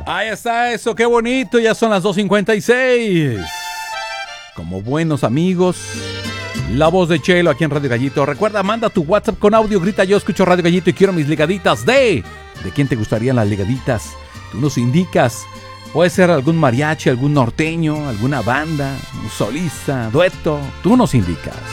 Ahí está eso, qué bonito, ya son las 2:56. Como buenos amigos, la voz de Chelo aquí en Radio Gallito. Recuerda, manda tu WhatsApp con audio, grita yo escucho Radio Gallito y quiero mis ligaditas ¿De quién te gustarían las ligaditas? Tú nos indicas. Puede ser algún mariachi, algún norteño, alguna banda, un solista, dueto. Tú nos indicas.